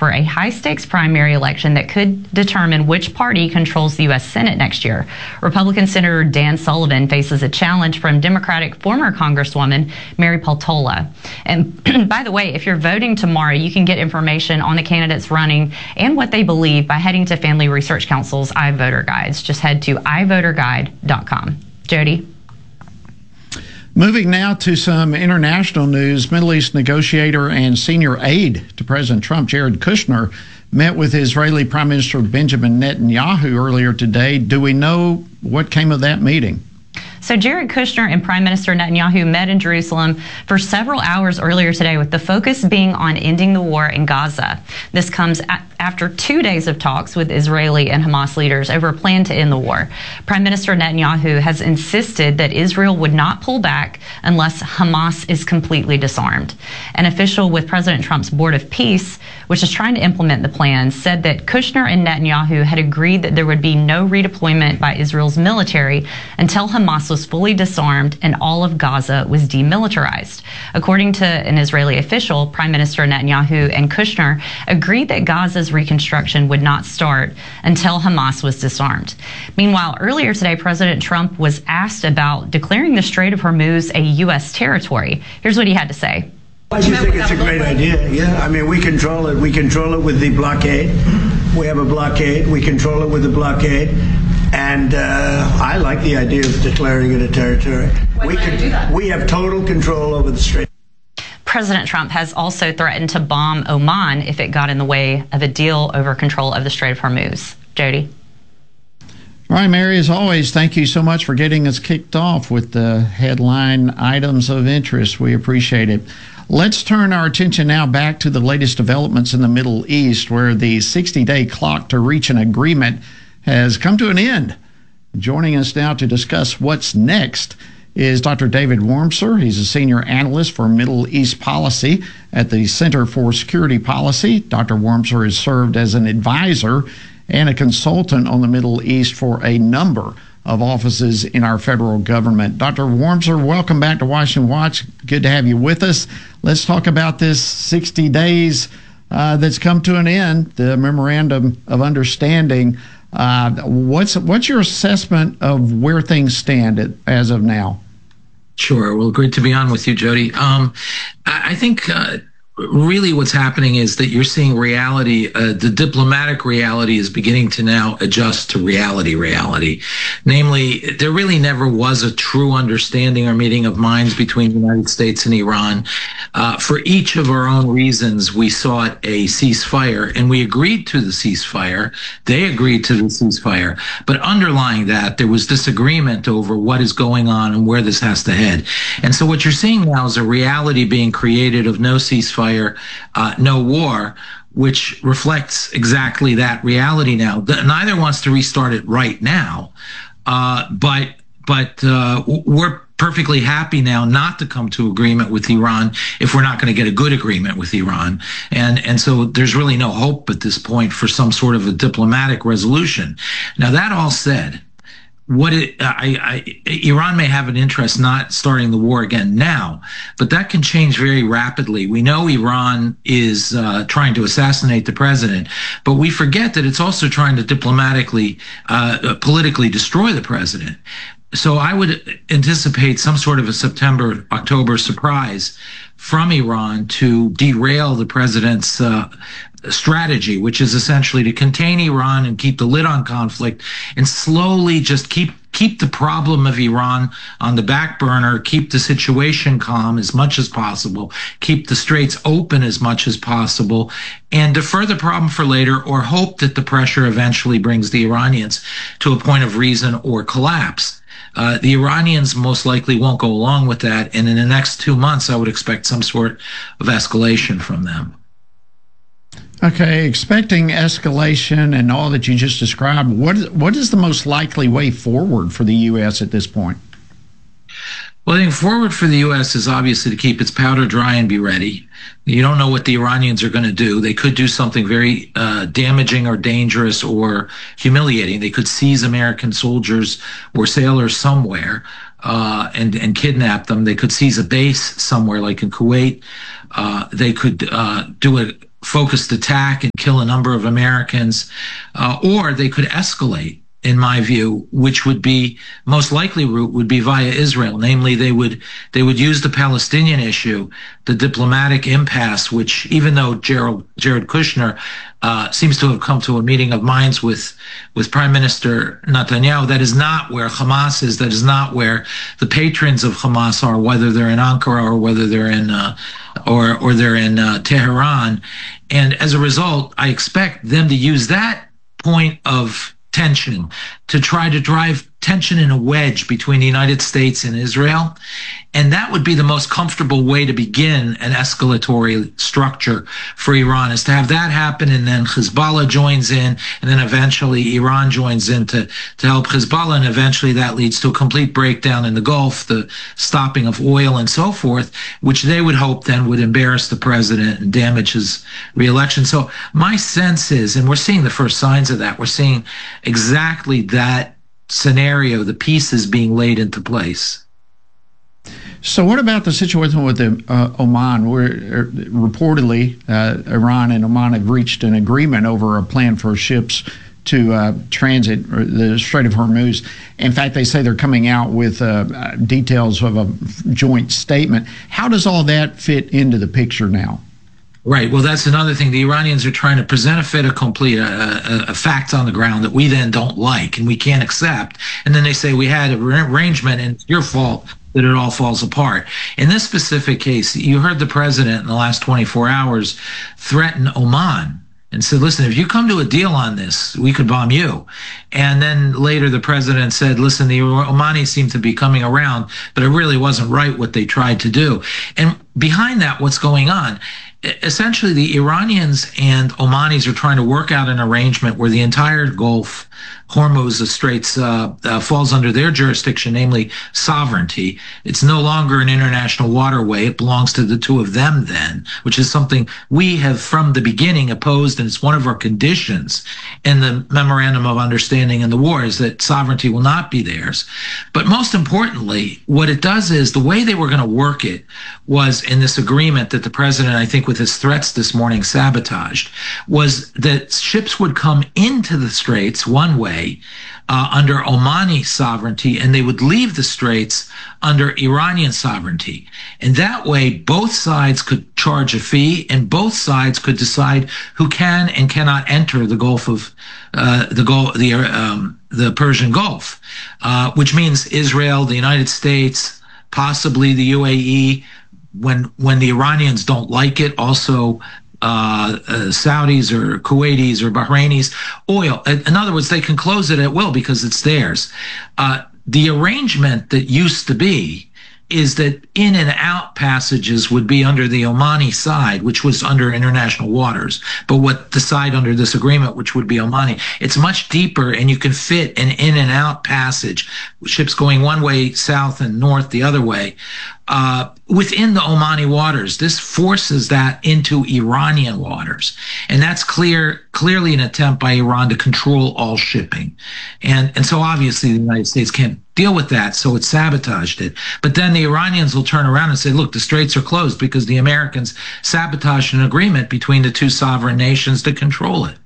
for a high-stakes primary election that could determine which party controls the U.S. Senate next year. Republican Senator Dan Sullivan faces a challenge from Democratic former Congresswoman Mary Peltola. And by the way, if you're voting tomorrow, you can get information on the candidates running and what they believe by heading to Family Research Council's iVoter Guides. Just head to iVoterGuide.com. Jody? Moving now to some international news, Middle East negotiator and senior aide to President Trump, Jared Kushner, met with Israeli Prime Minister Benjamin Netanyahu earlier today. Do we know what came of that meeting? So Jared Kushner and Prime Minister Netanyahu met in Jerusalem for several hours earlier today, with the focus being on ending the war in Gaza. This comes after 2 days of talks with Israeli and Hamas leaders over a plan to end the war. Prime Minister Netanyahu has insisted that Israel would not pull back unless Hamas is completely disarmed. An official with President Trump's Board of Peace, which is trying to implement the plan, said that Kushner and Netanyahu had agreed that there would be no redeployment by Israel's military until Hamas was fully disarmed and all of Gaza was demilitarized. According to an Israeli official, Prime Minister Netanyahu and Kushner agreed that Gaza's reconstruction would not start until Hamas was disarmed. Meanwhile, earlier today, President Trump was asked about declaring the Strait of Hormuz a U.S. territory. Here's what he had to say. I just think it's a great idea. Yeah, I mean, we control it. We control it with the blockade. We have a blockade. We control it with the blockade. And I like the idea of declaring it a territory. We have total control over the strait. President Trump has also threatened to bomb Oman if it got in the way of a deal over control of the Strait of Hormuz. Jody? All right, Mary, as always, thank you so much for getting us kicked off with the headline items of interest. We appreciate it. Let's turn our attention now back to the latest developments in the Middle East, where the 60-day clock to reach an agreement has come to an end. Joining us now to discuss what's next is Dr. David Wormser. He's a senior analyst for Middle East policy at the Center for Security Policy. Dr. Wormser has served as an advisor and a consultant on the Middle East for a number of offices in our federal government. Dr. Wormser, welcome back to Washington Watch. Good to have you with us. Let's talk about this 60 days that's come to an end, the Memorandum of Understanding. What's your assessment of where things stand as of now? Sure. Well, great to be on with you, Jody. I think really what's happening is that you're seeing reality, the diplomatic reality is beginning to now adjust to reality. Namely, there really never was a true understanding or meeting of minds between the United States and Iran. For each of our own reasons, we sought a ceasefire, and we agreed to the ceasefire. They agreed to the ceasefire. But underlying that, there was disagreement over what is going on and where this has to head. And so what you're seeing now is a reality being created of no ceasefire, no war, which reflects exactly that reality now. Neither wants to restart it right now, but we're perfectly happy now not to come to agreement with Iran if we're not going to get a good agreement with Iran. And so there's really no hope at this point for some sort of a diplomatic resolution. Now, that all said, Iran may have an interest not starting the war again now, but that can change very rapidly. We know Iran is trying to assassinate the president, but we forget that it's also trying to diplomatically, politically destroy the president. So I would anticipate some sort of a September, October surprise from Iran to derail the president's strategy, which is essentially to contain Iran and keep the lid on conflict and slowly just keep the problem of Iran on the back burner, keep the situation calm as much as possible, keep the straits open as much as possible, and defer the problem for later, or hope that the pressure eventually brings the Iranians to a point of reason or collapse. The Iranians most likely won't go along with that, and in the next 2 months, I would expect some sort of escalation from them. Okay, expecting escalation and all that you just described, what is the most likely way forward for the U.S. at this point? Well, I think forward for the U.S. is obviously to keep its powder dry and be ready. You don't know what the Iranians are going to do. They could do something very damaging or dangerous or humiliating. They could seize American soldiers or sailors somewhere and kidnap them. They could seize a base somewhere like in Kuwait. They could do focused attack and kill a number of Americans, or they could escalate, in my view, which would be most likely route would be via Israel. Namely, they would use the Palestinian issue, the diplomatic impasse, which even though Jared Kushner seems to have come to a meeting of minds with Prime Minister Netanyahu, that is not where Hamas is. That is not where the patrons of Hamas are, whether they're in Ankara or whether they're in or they're in Tehran. And as a result, I expect them to use that point of tension to try to drive tension in a wedge between the United States and Israel. And that would be the most comfortable way to begin an escalatory structure for Iran, is to have that happen, and then Hezbollah joins in, and then eventually Iran joins in to help Hezbollah, and eventually that leads to a complete breakdown in the Gulf, the stopping of oil and so forth, which they would hope then would embarrass the president and damage his reelection. So my sense is, and we're seeing the first signs of that, we're seeing exactly that scenario, the pieces being laid into place. So what about the situation with Oman, where reportedly Iran and Oman have reached an agreement over a plan for ships to transit the Strait of Hormuz? In fact, they say they're coming out with details of a joint statement. How does all that fit into the picture now? Right. Well, that's another thing. The Iranians are trying to present a fait accompli, a fact on the ground that we then don't like and we can't accept. And then they say we had an arrangement and it's your fault that it all falls apart. In this specific case, you heard the president in the last 24 hours threaten Oman and said, listen, if you come to a deal on this, we could bomb you. And then later the president said, listen, the Omanis seem to be coming around, but it really wasn't right what they tried to do. And behind that, what's going on? Essentially, the Iranians and Omanis are trying to work out an arrangement where the entire Gulf, Hormuz, the Straits, falls under their jurisdiction, namely sovereignty. It's no longer an international waterway. It belongs to the two of them then, which is something we have from the beginning opposed, and it's one of our conditions in the Memorandum of Understanding in the war, is that sovereignty will not be theirs. But most importantly, what it does is the way they were going to work it was in this agreement that the president, I think with his threats this morning, sabotaged, was that ships would come into the Straits one way under Omani sovereignty, and they would leave the Straits under Iranian sovereignty. And that way, both sides could charge a fee, and both sides could decide who can and cannot enter the Gulf of the Persian Gulf, which means Israel, the United States, possibly the UAE. When the Iranians don't like it, also Saudis or Kuwaitis or Bahrainis, oil. In other words, they can close it at will because it's theirs. The arrangement that used to be is that in and out passages would be under the Omani side, which was under international waters. But what the side under this agreement, which would be Omani, it's much deeper, and you can fit an in and out passage, ships going one way south and north the other way, within the Omani waters. This forces that into Iranian waters. And that's clearly an attempt by Iran to control all shipping. And so obviously the United States can't deal with that, so it sabotaged it. But then the Iranians will turn around and say, look, the straits are closed because the Americans sabotaged an agreement between the two sovereign nations to control it.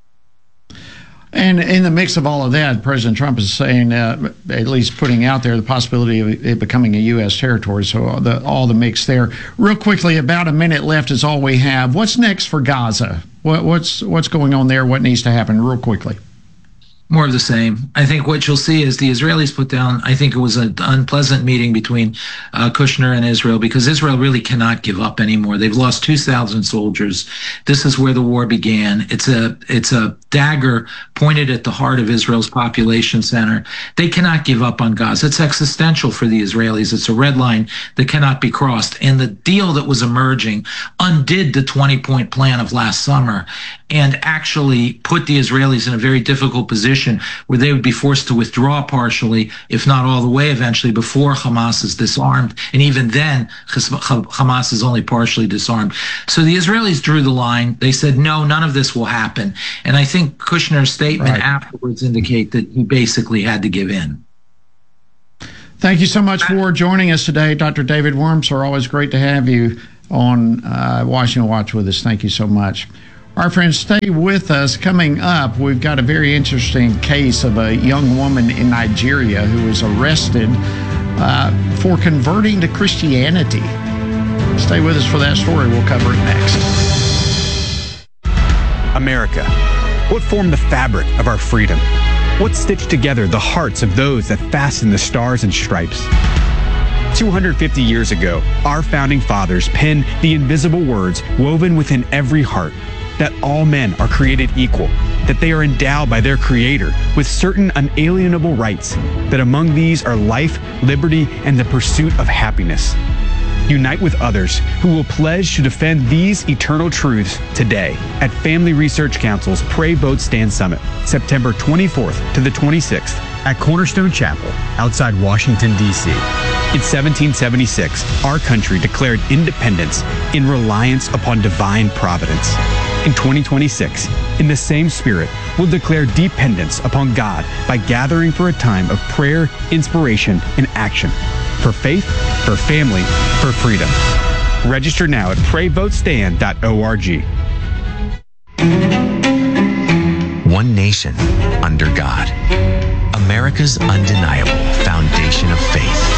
And in the mix of all of that, President Trump is saying, at least putting out there, the possibility of it becoming a U.S. territory. So all the mix there. Real quickly, about a minute left is all we have. What's next for Gaza? What's going on there? What needs to happen? Real quickly. More of the same. I think what you'll see is the Israelis put down, I think it was an unpleasant meeting between Kushner and Israel, because Israel really cannot give up anymore. They've lost 2,000 soldiers. This is where the war began. It's a dagger pointed at the heart of Israel's population center. They cannot give up on Gaza. It's existential for the Israelis. It's a red line that cannot be crossed. And the deal that was emerging undid the 20-point plan of last summer and actually put the Israelis in a very difficult position where they would be forced to withdraw partially, if not all the way eventually, before Hamas is disarmed. And even then, Hamas is only partially disarmed. So the Israelis drew the line. They said, no, none of this will happen. And I think Kushner's statement afterwards indicate that he basically had to give in. Thank you so much for joining us today, Dr. David Wormser. Always great to have you on Washington Watch with us. Thank you so much. Our friends, stay with us. Coming up, we've got a very interesting case of a young woman in Nigeria who was arrested for converting to Christianity. Stay with us for that story. We'll cover it next. America. What formed the fabric of our freedom? What stitched together the hearts of those that fasten the stars and stripes? 250 years ago, our founding fathers penned the invisible words woven within every heart, that all men are created equal, that they are endowed by their Creator with certain unalienable rights, that among these are life, liberty, and the pursuit of happiness. Unite with others who will pledge to defend these eternal truths today at Family Research Council's Pray Vote Stand Summit, September 24th to the 26th at Cornerstone Chapel outside Washington, D.C. In 1776, our country declared independence in reliance upon divine providence. In 2026, in the same spirit, we'll declare dependence upon God by gathering for a time of prayer, inspiration, and action. For faith, for family, for freedom. Register now at prayvotestand.org. One nation under God. America's undeniable foundation of faith.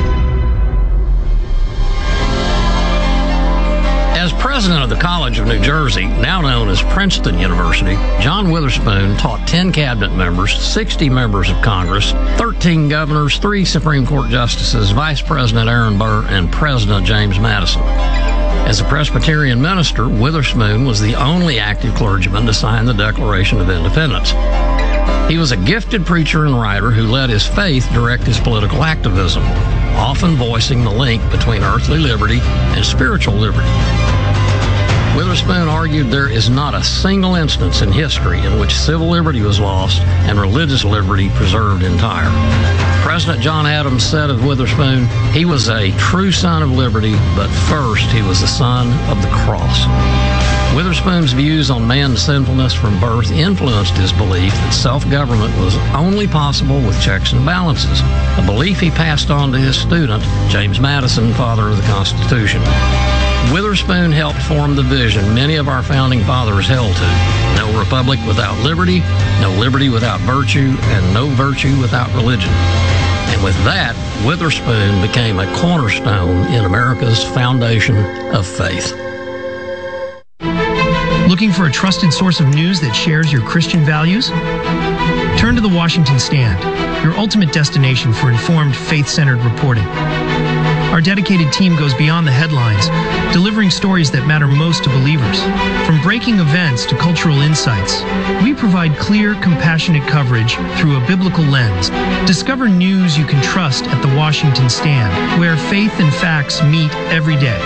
As president of the College of New Jersey, now known as Princeton University, John Witherspoon taught 10 cabinet members, 60 members of Congress, 13 governors, 3 Supreme Court justices, Vice President Aaron Burr, and President James Madison. As a Presbyterian minister, Witherspoon was the only active clergyman to sign the Declaration of Independence. He was a gifted preacher and writer who let his faith direct his political activism, often voicing the link between earthly liberty and spiritual liberty. Witherspoon argued there is not a single instance in history in which civil liberty was lost and religious liberty preserved entire. President John Adams said of Witherspoon, he was a true son of liberty, but first he was a son of the cross. Witherspoon's views on man's sinfulness from birth influenced his belief that self-government was only possible with checks and balances, a belief he passed on to his student, James Madison, father of the Constitution. Witherspoon helped form the vision many of our founding fathers held to: no republic without liberty, no liberty without virtue, and no virtue without religion. And with that, Witherspoon became a cornerstone in America's foundation of faith. Looking for a trusted source of news that shares your Christian values? Turn to the Washington Stand, your ultimate destination for informed, faith-centered reporting. Our dedicated team goes beyond the headlines, delivering stories that matter most to believers. From breaking events to cultural insights, we provide clear, compassionate coverage through a biblical lens. Discover news you can trust at the Washington Stand, where faith and facts meet every day.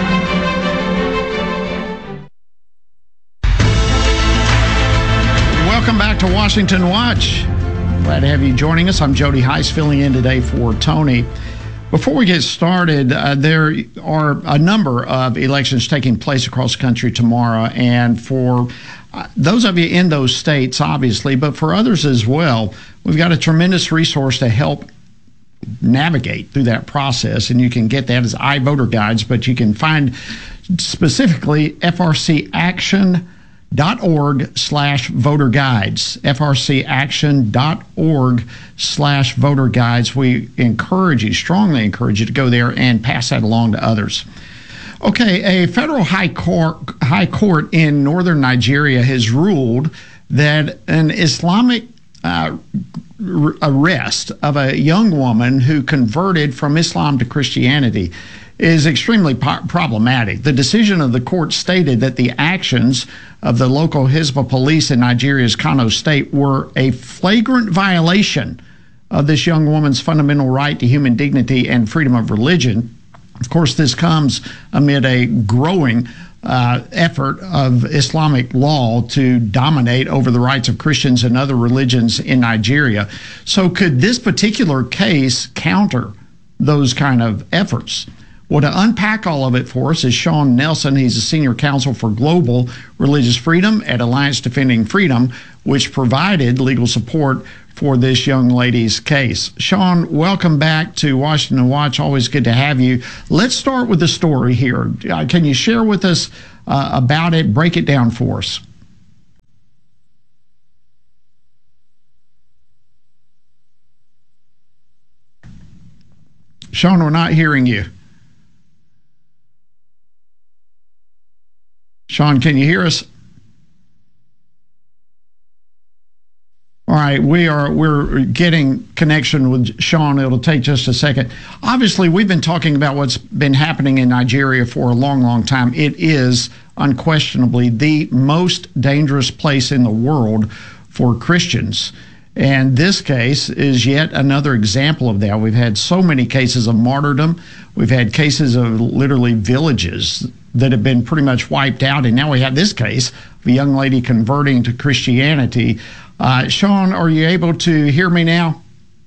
Welcome back to Washington Watch. Glad to have you joining us. I'm Jody Heiss, filling in today for Tony. Before we get started, there are a number of elections taking place across the country tomorrow, and for those of you in those states, obviously, but for others as well, we've got a tremendous resource to help navigate through that process, and you can get that as iVoter Guides, but you can find specifically frcaction.org/voter guides, frcaction.org/voter guides. We strongly encourage you to go there and pass that along to others. Okay, a federal high court in northern Nigeria has ruled that an Islamic arrest of a young woman who converted from Islam to Christianity is extremely problematic. The decision of the court stated that the actions of the local Hizbah police in Nigeria's Kano state were a flagrant violation of this young woman's fundamental right to human dignity and freedom of religion. Of course, this comes amid a growing effort of Islamic law to dominate over the rights of Christians and other religions in Nigeria. So could this particular case counter those kind of efforts? Well, to unpack all of it for us is Sean Nelson. He's a senior counsel for global religious freedom at Alliance Defending Freedom, which provided legal support for this young lady's case. Sean, welcome back to Washington Watch. Always good to have you. Let's start with the story here. Can you share with us about it? Break it down for us. Sean, we're not hearing you. Sean, can you hear us? All right, we're getting connection with Sean. It'll take just a second. Obviously, we've been talking about what's been happening in Nigeria for a long, long time. It is unquestionably the most dangerous place in the world for Christians. And this case is yet another example of that. We've had so many cases of martyrdom. We've had cases of literally villages that have been pretty much wiped out. And now we have this case of a young lady converting to Christianity. Sean, are you able to hear me now?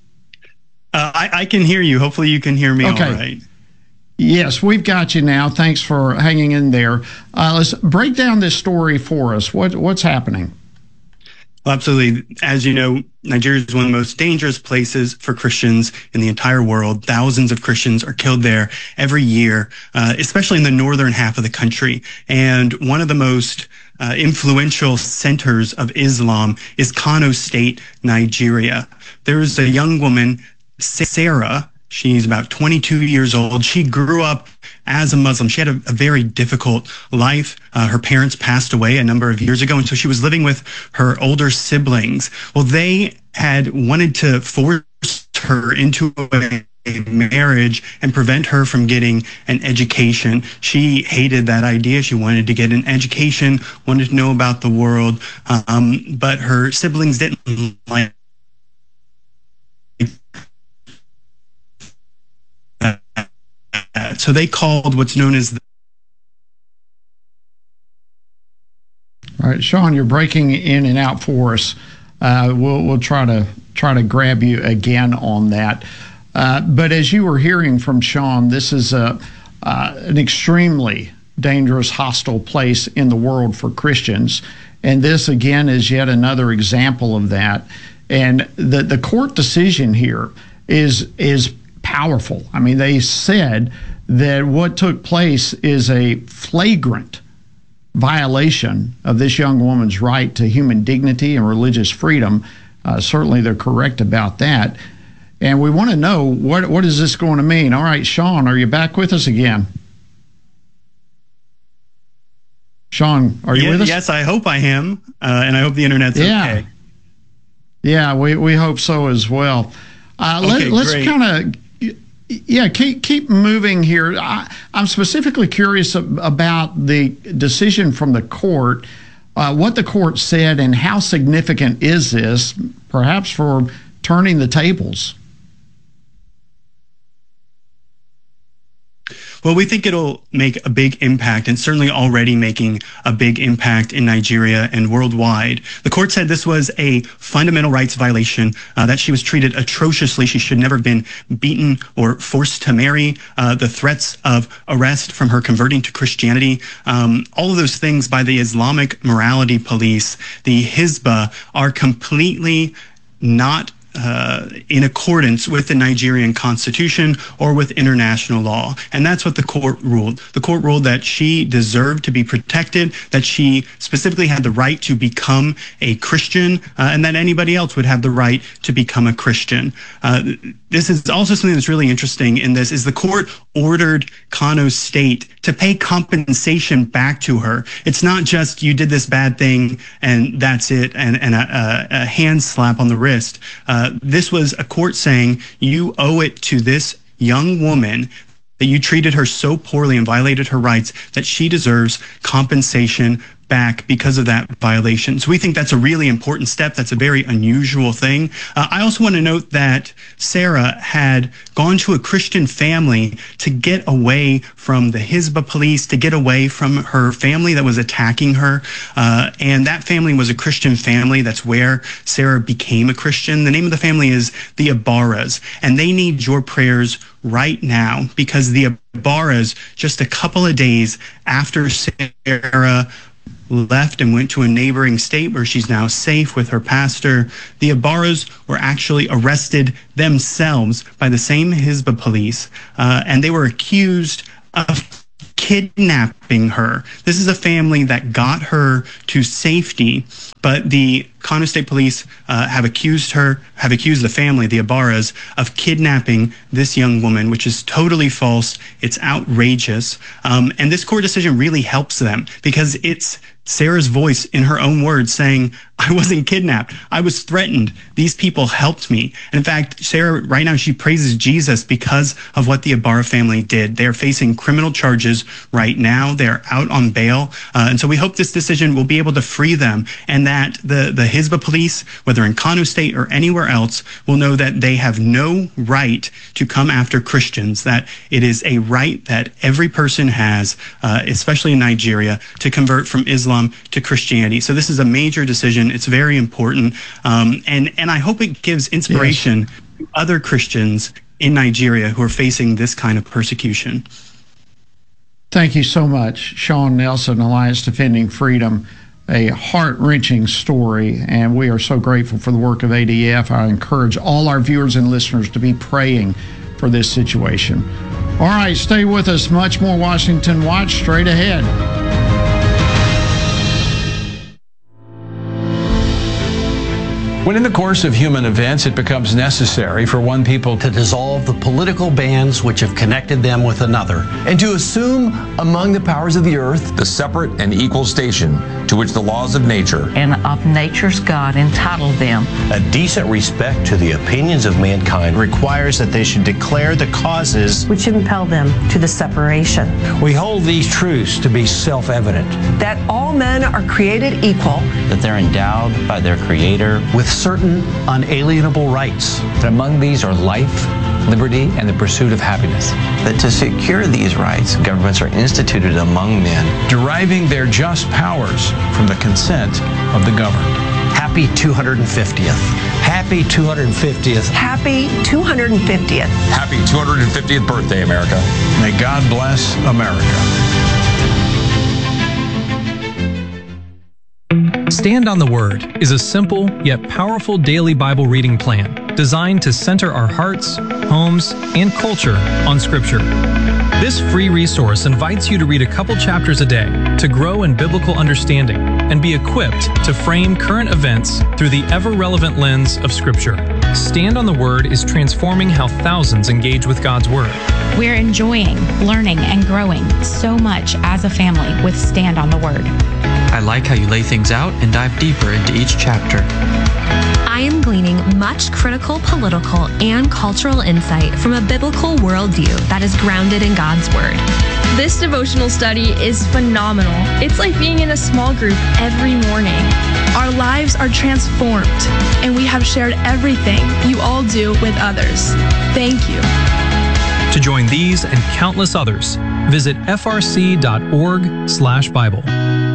I can hear you. Hopefully you can hear me okay. All right. Yes, we've got you now. Thanks for hanging in there. Let's break down this story for us. What's happening? Well, absolutely. As you know, Nigeria is one of the most dangerous places for Christians in the entire world. Thousands of Christians are killed there every year, especially in the northern half of the country. And one of the most influential centers of Islam is Kano State, Nigeria. There's a young woman, Sarah. She's about 22 years old. She grew up as a Muslim. She had a very difficult life. Her parents passed away a number of years ago, and so she was living with her older siblings. Well, they had wanted to force her into a marriage and prevent her from getting an education. She hated that idea. She wanted to get an education, wanted to know about the world, but her siblings didn't like that. So they called what's known as All right, Sean, you're breaking in and out for us. We'll try to grab you again on that. But as you were hearing from Sean, this is an extremely dangerous, hostile place in the world for Christians. And this, again, is yet another example of that. And the court decision here is powerful. I mean, they said that what took place is a flagrant violation of this young woman's right to human dignity and religious freedom. Certainly they're correct about that. And we want to know, what is this going to mean? All right, Sean, are you back with us again? Sean, are you with us? Yes, I hope I am, and I hope the internet's okay. Yeah, we hope so as well. Let's kind of keep moving here. I'm specifically curious about the decision from the court, what the court said, and how significant is this, perhaps for turning the tables? Well, we think it'll make a big impact, and certainly already making a big impact in Nigeria and worldwide. The court said this was a fundamental rights violation, that she was treated atrociously. She should never have been beaten or forced to marry. The threats of arrest from her converting to Christianity, all of those things by the Islamic morality police, the Hizbah, are completely not in accordance with the Nigerian constitution or with international law. And that's what the court ruled. The court ruled that she deserved to be protected, that she specifically had the right to become a Christian, and that anybody else would have the right to become a Christian. This is also something that's really interesting in this, is the court ordered Kano State to pay compensation back to her. It's not just you did this bad thing and that's it, and a hand slap on the wrist. This was a court saying you owe it to this young woman that you treated her so poorly and violated her rights that she deserves compensation back because of that violation. So we think that's a really important step. That's a very unusual thing. I also want to note that Sarah had gone to a Christian family to get away from the Hizbah police, to get away from her family that was attacking her. And that family was a Christian family. That's where Sarah became a Christian. The name of the family is the Ibaras, and they need your prayers right now, because the Ibaras, just a couple of days after Sarah left and went to a neighboring state where she's now safe with her pastor. The Ibarras were actually arrested themselves by the same Hizbah police, and they were accused of kidnapping her. This is a family that got her to safety, but the Kano State Police have accused the family, the Ibarras, of kidnapping this young woman, which is totally false. It's outrageous. And this court decision really helps them because it's Sarah's voice in her own words saying, I wasn't kidnapped. I was threatened. These people helped me. And in fact, Sarah, right now, she praises Jesus because of what the Ibarra family did. They're facing criminal charges right now. They're out on bail. And so we hope this decision will be able to free them and that the Hizbah police, whether in Kano State or anywhere else, will know that they have no right to come after Christians, that it is a right that every person has, especially in Nigeria, to convert from Islam to Christianity. So this is a major decision. It's very important. And I hope it gives inspiration to other Christians in Nigeria who are facing this kind of persecution. Thank you so much, Sean Nelson, Alliance Defending Freedom. A heart-wrenching story, and we are so grateful for the work of ADF. I encourage all our viewers and listeners to be praying for this situation. All right, stay with us. Much more Washington Watch straight ahead. When in the course of human events it becomes necessary for one people to dissolve the political bands which have connected them with another, and to assume among the powers of the earth the separate and equal station to which the laws of nature and of nature's God entitled them. A decent respect to the opinions of mankind requires that they should declare the causes which impel them to the separation. We hold these truths to be self-evident. That all men are created equal. That they're endowed by their Creator with certain unalienable rights. That among these are life, liberty, and the pursuit of happiness. That to secure these rights, governments are instituted among men, deriving their just powers from the consent of the governed. Happy 250th. Happy 250th. Happy 250th. Happy 250th birthday, America. May God bless America. Stand on the Word is a simple yet powerful daily Bible reading plan designed to center our hearts, homes, and culture on Scripture. This free resource invites you to read a couple chapters a day to grow in biblical understanding and be equipped to frame current events through the ever-relevant lens of Scripture. Stand on the Word is transforming how thousands engage with God's Word. We're enjoying, learning, and growing so much as a family with Stand on the Word. I like how you lay things out and dive deeper into each chapter. I am gleaning much critical, political, and cultural insight from a biblical worldview that is grounded in God's Word. This devotional study is phenomenal. It's like being in a small group every morning. Our lives are transformed, and we have shared everything you all do with others. Thank you. To join these and countless others, visit frc.org/Bible.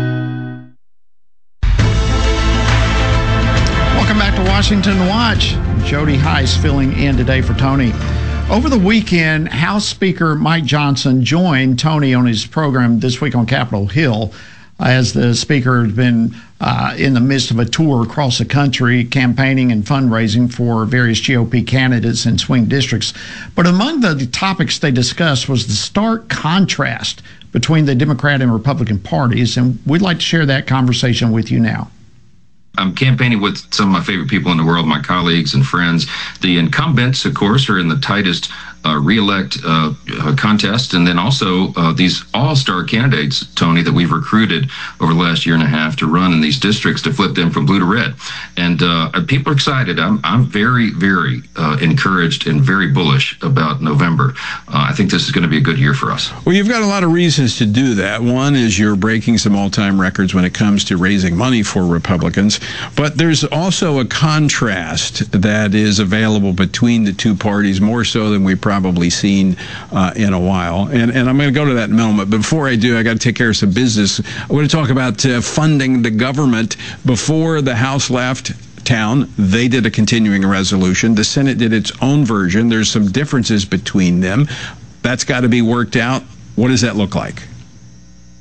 Welcome back to Washington Watch. Jody Heiss filling in today for Tony. Over the weekend, House Speaker Mike Johnson joined Tony on his program This Week on Capitol Hill, as the speaker has been in the midst of a tour across the country campaigning and fundraising for various GOP candidates in swing districts. But among the topics they discussed was the stark contrast between the Democrat and Republican parties, and we'd like to share that conversation with you now. I'm campaigning with some of my favorite people in the world, my colleagues and friends. The incumbents, of course, are in the tightest re-elect contest, and then also these all-star candidates, Tony, that we've recruited over the last year and a half to run in these districts to flip them from blue to red. And people are excited. I'm very, very encouraged and very bullish about November. I think this is going to be a good year for us. Well, you've got a lot of reasons to do that. One is you're breaking some all-time records when it comes to raising money for Republicans, but there's also a contrast that is available between the two parties, more so than we probably seen in a while. And I'm going to go to that in a moment. But before I do, I got to take care of some business. I want to talk about funding the government. Before the House left town, they did a continuing resolution. The Senate did its own version. There's some differences between them. That's got to be worked out. What does that look like?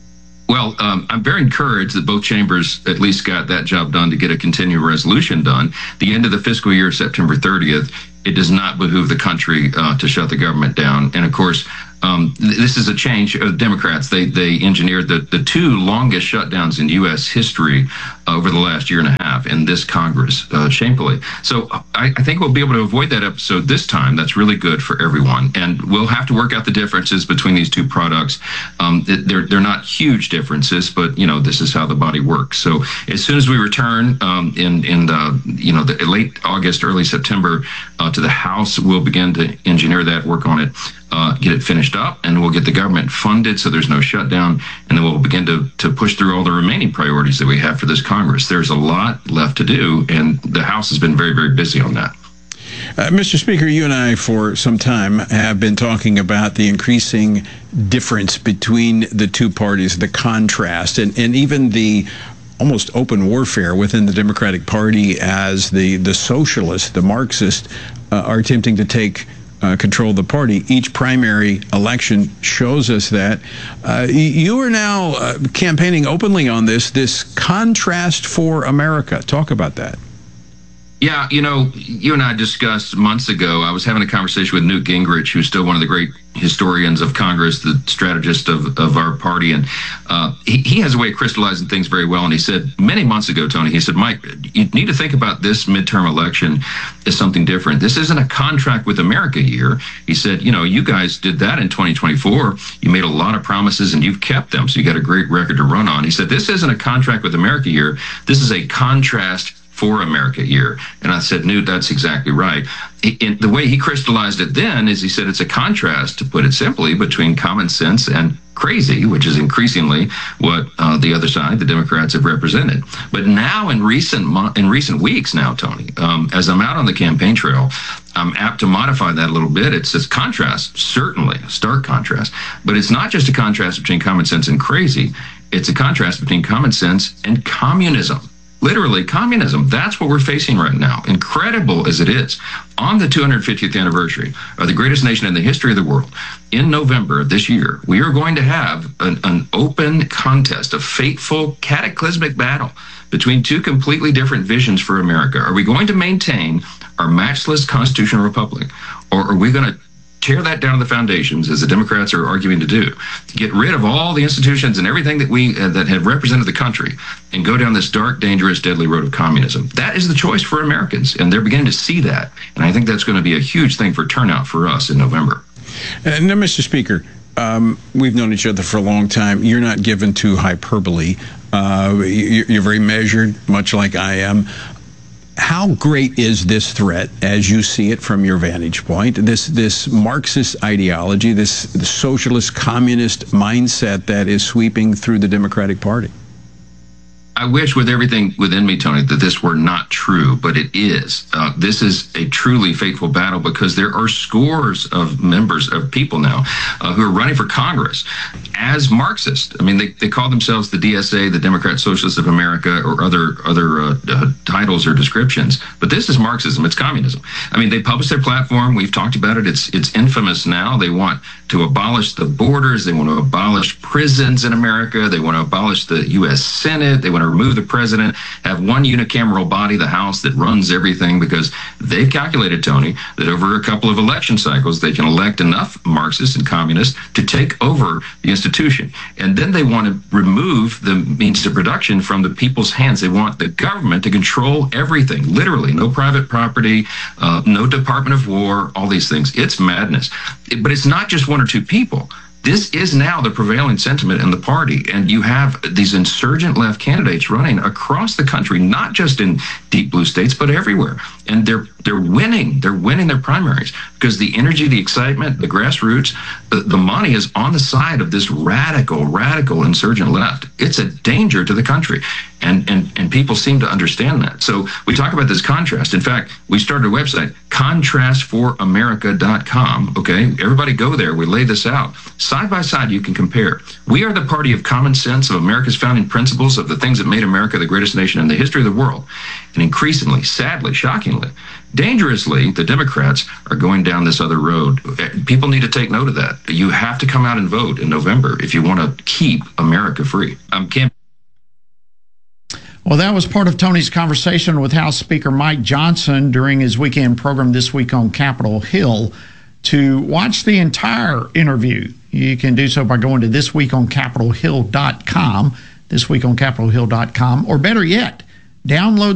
Well, I'm very encouraged that both chambers at least got that job done to get a continuing resolution done. The end of the fiscal year, September 30th, it does not behoove the country to shut the government down. And of course, this is a change of Democrats. They engineered the two longest shutdowns in U.S. history over the last year and a half in this Congress, shamefully. So I think we'll be able to avoid that episode this time. That's really good for everyone. And we'll have to work out the differences between these two products. They're not huge differences, but, this is how the body works. So as soon as we return in the late August, early September to the House, we'll begin to engineer that, work on it, get it finished up, and we'll get the government funded so there's no shutdown, and then we'll begin to push through all the remaining priorities that we have for this Congress. There's a lot left to do, and the House has been very, very busy on that. Mr. Speaker, you and I for some time have been talking about the increasing difference between the two parties, the contrast, and even the almost open warfare within the Democratic Party as the socialists, the Marxists, are attempting to take control of the party. Each primary election shows us that. You are now campaigning openly on this contrast for America. Talk about that. Yeah, you and I discussed months ago, I was having a conversation with Newt Gingrich, who's still one of the great historians of Congress, the strategist of our party, and he has a way of crystallizing things very well. And he said many months ago, Tony, he said, Mike, you need to think about this midterm election as something different. This isn't a contract with America year. He said, you guys did that in 2024. You made a lot of promises and you've kept them, so you got a great record to run on. He said, this isn't a contract with America year. This is a contrast for America year. And I said, Newt, that's exactly right. The way he crystallized it then is he said it's a contrast, to put it simply, between common sense and crazy, which is increasingly what the other side, the Democrats, have represented. But now in recent weeks now, Tony, as I'm out on the campaign trail, I'm apt to modify that a little bit. It's this contrast, certainly, a stark contrast, but it's not just a contrast between common sense and crazy. It's a contrast between common sense and communism. Literally, communism. That's what we're facing right now, incredible as it is. On the 250th anniversary of the greatest nation in the history of the world, in November of this year, we are going to have an open contest, a fateful, cataclysmic battle between two completely different visions for America. Are we going to maintain our matchless constitutional republic, or are we going to tear that down to the foundations, as the Democrats are arguing to do, to get rid of all the institutions and everything that that have represented the country, and go down this dark, dangerous, deadly road of communism? That is the choice for Americans, and they're beginning to see that. And I think that's going to be a huge thing for turnout for us in November. Now, Mr. Speaker, we've known each other for a long time. You're not given to hyperbole. You're very measured, much like I am. How great is this threat, as you see it from your vantage point, this Marxist ideology, this socialist communist mindset that is sweeping through the Democratic Party? I wish with everything within me, Tony, that this were not true, but it is. This is a truly fateful battle because there are scores of members of people now who are running for Congress as Marxists. I mean, they call themselves the DSA, the Democrat Socialists of America, or other titles or descriptions. But this is Marxism. It's communism. I mean, they published their platform. We've talked about it. It's infamous now. They want to abolish the borders. They want to abolish prisons in America. They want to abolish the U.S. Senate. They want to remove the president, have one unicameral body, the House, that runs everything, because they've calculated, Tony, that over a couple of election cycles, they can elect enough Marxists and communists to take over the institution. And then they want to remove the means of production from the people's hands. They want the government to control everything, literally. No private property, no Department of War, all these things. It's madness. But it's not just one or two people. This is now the prevailing sentiment in the party, and you have these insurgent left candidates running across the country, not just in deep blue states, but everywhere. And they're winning. They're winning their primaries because the energy, the excitement, the grassroots, the money is on the side of this radical insurgent left. It's a danger to the country. And people seem to understand that. So we talk about this contrast. In fact, we started a website, contrastforamerica.com. Okay, everybody go there. We lay this out. Side by side, you can compare. We are the party of common sense, of America's founding principles, of the things that made America the greatest nation in the history of the world. And increasingly, sadly, shockingly, dangerously, the Democrats are going down this other road. People need to take note of that. You have to come out and vote in November if you want to keep America free. Well, that was part of Tony's conversation with House Speaker Mike Johnson during his weekend program this week on Capitol Hill. To watch the entire interview, you can do so by going to thisweekoncapitolhill.com, thisweekoncapitolhill.com, or better yet, download